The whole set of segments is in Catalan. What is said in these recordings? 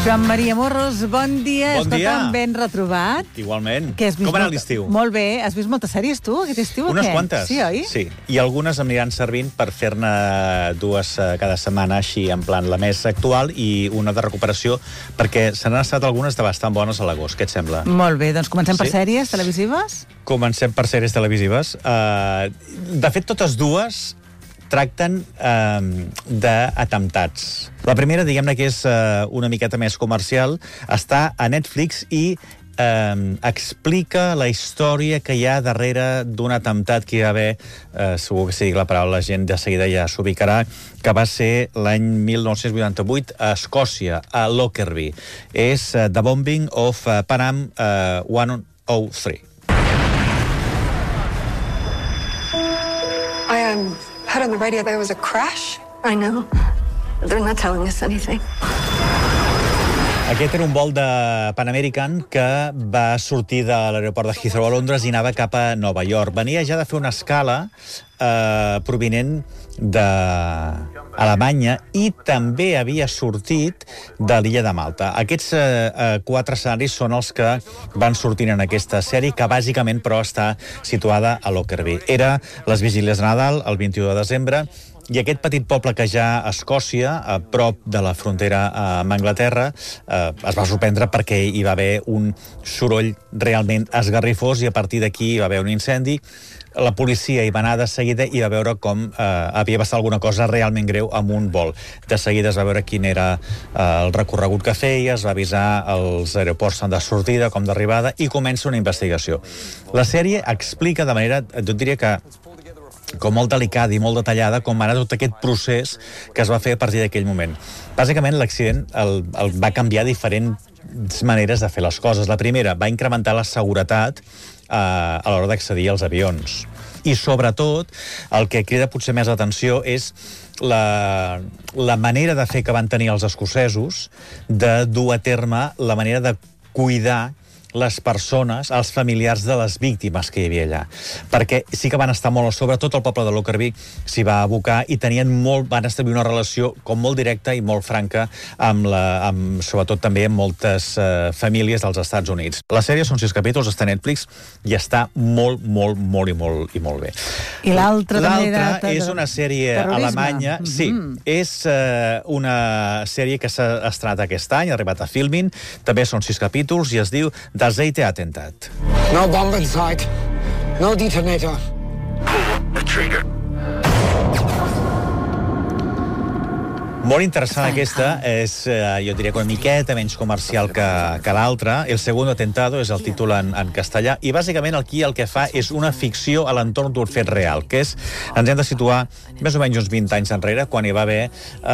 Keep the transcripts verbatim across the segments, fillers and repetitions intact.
Joan Maria Morros, bon dia. Bon dia. Escolta'm, ben retrobat. Igualment. Que has vist Com ha anat molt- l'estiu? Molt bé. Has vist moltes sèries, tu, aquest estiu, o Unes què? quantes. Sí, oi? Sí, i algunes em aniran servint per fer-ne dues eh, cada setmana, així en plan la més actual i una de recuperació, perquè se n'han estat algunes de bastant bones a l'agost. Què et sembla? Molt bé, doncs comencem per Sí. sèries televisives. Comencem per sèries televisives. Uh, de fet, totes dues tracten eh, d'atemptats. La primera, diguem-ne que és eh, una miqueta més comercial, està a Netflix i eh, explica la història que hi ha darrere d'un atemptat que hi va haver, eh, segur que si dic la paraula la gent de seguida ja s'ubicarà, que va ser l'any mil nou-cents vuitanta-vuit a Escòcia, a Lockerbie. És uh, The Bombing of uh, Panam uh, one oh three. I um, heard on the radio there was a crash. I know. They're not telling us anything. Aquest era un vol de Pan American que va sortir de l'aeroport de Heathrow a Londres i anava cap a Nova York. Venia ja de fer una escala eh, provinent d'Alemanya i també havia sortit de l'illa de Malta. Aquests eh, eh, quatre escenaris són els que van sortint en aquesta sèrie, que bàsicament però està situada a Lockerbie. Era les vigílies de Nadal, el vint-i-u de desembre, i aquest petit poble que hi ha a Escòcia, a prop de la frontera amb Anglaterra, eh, es va sorprendre perquè hi va haver un soroll realment esgarrifós i a partir d'aquí hi va haver un incendi. La policia hi va anar de seguida i va veure com eh, havia passat alguna cosa realment greu amb un vol. De seguida es va veure quin era eh, el recorregut que feia, es va avisar els aeroports tant de sortida com d'arribada i comença una investigació. La sèrie explica de manera, jo diria que com molt delicada i molt detallada, com va anar tot aquest procés que es va fer a partir d'aquell moment. Bàsicament, l'accident el, el va canviar diferents maneres de fer les coses. La primera, va incrementar la seguretat eh, a l'hora d'accedir als avions. I, sobretot, el que crida potser més l'atenció és la, la manera de fer que van tenir els escocesos de dur a terme la manera de cuidar les persones, els familiars de les víctimes que hi havia allà. Perquè sí que van estar molt a sobre, tot el poble de Lockerbie s'hi va abocar i tenien molt, van establir una relació com molt directa i molt franca amb, la, amb sobretot també amb moltes eh, famílies dels Estats Units. La sèrie són sis capítols, està a Netflix i està molt, molt, molt i molt, i molt bé. I l'altra també de- L'altra de- és una sèrie terrorisme. alemanya. Mhm. Sí, és eh, una sèrie que s'ha estrenat aquest any, ha arribat a Filmin, també són sis capítols i es diu Das Zeite Attentat. No bomb in sight. No detonator. The trigger. Molt interessant aquesta, és, eh, jo diria que una miqueta menys comercial que, que l'altra. El segundo atentado és el títol en, en castellà, i bàsicament aquí el que fa és una ficció a l'entorn d'un fet real, que és, ens hem de situar més o menys uns vint anys enrere, quan hi va haver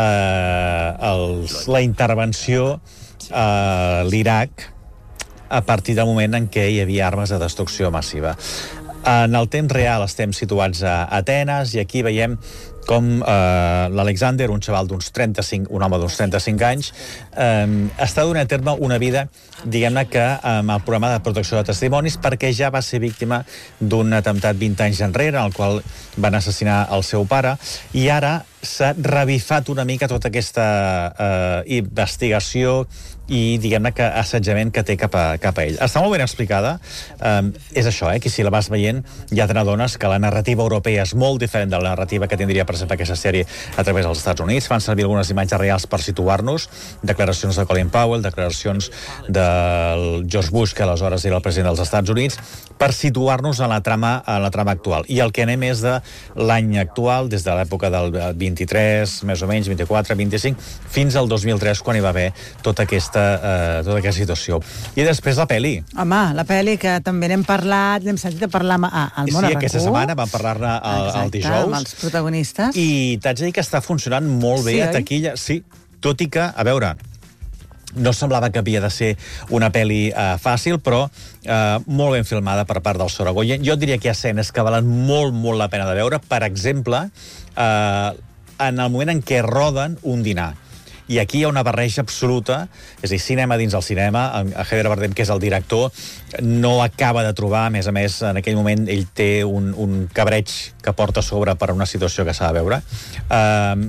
eh, els, la intervenció a l'Iraq, a partir del moment en què hi havia armes de destrucció massiva. En el temps real estem situats a Atenes i aquí veiem com eh, l'Alexander, un xaval d'uns trenta-cinc, un home d'uns trenta-cinc anys, eh, està donant a terme una vida, diguem-ne que amb el programa de protecció de testimonis, perquè ja va ser víctima d'un atemptat vint anys enrere, en el qual van assassinar el seu pare, i ara s'ha revifat una mica tota aquesta eh, investigació i, diguem-ne, que assetjament que té cap a, cap a ell. Està molt ben explicada. Um, és això, eh, que si la vas veient ja te n'adones que la narrativa europea és molt diferent de la narrativa que tindria, per exemple, aquesta sèrie a través dels Estats Units. Fan servir algunes imatges reals per situar-nos, declaracions de Colin Powell, declaracions del George Bush, que aleshores era el president dels Estats Units, per situar-nos en la trama, en la trama actual. I el que anem és de l'any actual, des de l'època del vint-i-tres, més o menys, vint-i-quatre, vint-i-cinc, fins al dos mil tres, quan hi va haver tota aquesta Uh, tota aquesta situació. I després la peli. Home, la pel·li que també n'hem parlat, n'hem sentit a parlar a, al Món Sí, Arrancú. aquesta setmana vam parlar-ne el, el dijous. amb els protagonistes. I t'haig de dir que està funcionant molt bé Sí, a oi? taquilla. Sí, tot i que, a veure, no semblava que havia de ser una pel·li uh, fàcil, però uh, molt ben filmada per part del Sorogoyen. Jo diria que hi ha escenes que valen molt, molt la pena de veure. Per exemple, uh, en el moment en què roden un dinar. I aquí hi ha una barreja absoluta, és a dir, cinema dins el cinema. A Javier Bardem, que és el director, no acaba de trobar, a més a més, en aquell moment ell té un, un cabreig que porta a sobre per una situació que s'ha de veure. Uh,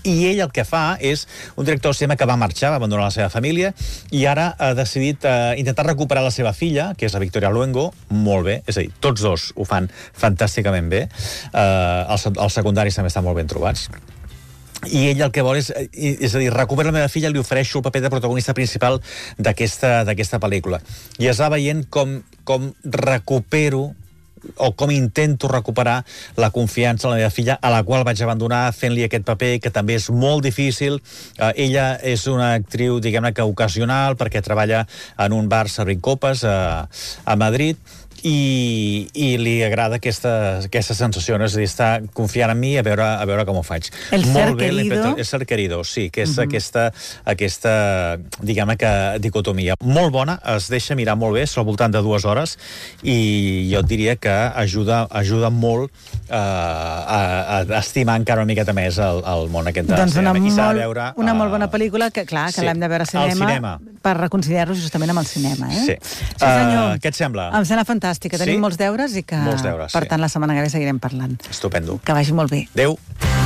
I ell el que fa és un director de cinema que va marxar, va abandonar la seva família, i ara ha decidit eh, intentar recuperar la seva filla, que és la Victoria Luengo, molt bé, és a dir, tots dos ho fan fantàsticament bé, eh, els, els secundaris també estan molt ben trobats, i ell el que vol és, és a dir, recupera la meva filla, li ofereixo el paper de protagonista principal d'aquesta d'aquesta pel·lícula. I es va veient com, com recupero o com intento recuperar la confiança en la meva filla, a la qual vaig abandonar fent-li aquest paper, que també és molt difícil. Uh, ella és una actriu, diguem-ne que ocasional, perquè treballa en un bar servint copes a, a Madrid, i, i li agrada aquesta, aquesta sensació, no? És a dir, està confiant en mi a veure, a veure com ho faig. El Molt ser bé, querido. El ser querido, sí, que és uh -huh. aquesta, aquesta diguem-ne que dicotomia. Molt bona, es deixa mirar molt bé, és al voltant de dues hores, i jo et diria que ajuda, ajuda molt uh, a, a estimar encara una miqueta més el, el món aquest de doncs cinema. una, I s'ha de molt, veure, una uh, molt bona pel·lícula que, clar, que sí, l'hem de veure a cinema, al cinema. per reconciliar-nos justament amb el cinema. Eh? Sí. Sí, senyor. Uh, què et sembla? Em sembla fantàstic, que tenim Sí? molts deures i que, Molts deures, per sí. tant, la setmana que ve seguirem parlant. Estupendo. Que vagi molt bé. Adéu.